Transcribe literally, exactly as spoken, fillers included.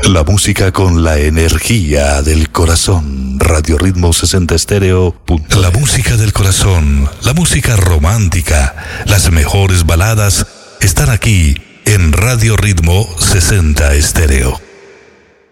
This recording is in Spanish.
La música con la energía del corazón. Radio Ritmo sesenta Estéreo. La música del corazón, la música romántica, las mejores baladas están aquí en Radio Ritmo sesenta Estéreo.